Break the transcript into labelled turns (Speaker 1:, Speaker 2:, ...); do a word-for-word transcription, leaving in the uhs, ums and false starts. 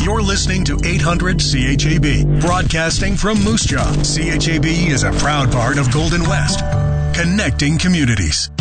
Speaker 1: You're listening to eight hundred C H A B, broadcasting from Moose Jaw. C H A B is a proud part of Golden West, connecting communities.